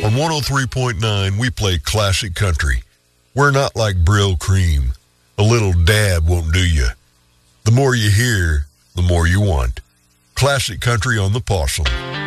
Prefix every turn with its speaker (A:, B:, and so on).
A: On 103.9, we play classic country. We're not like Brill Cream. A little dab won't do you. The more you hear, the more you want. Classic country on the Possum.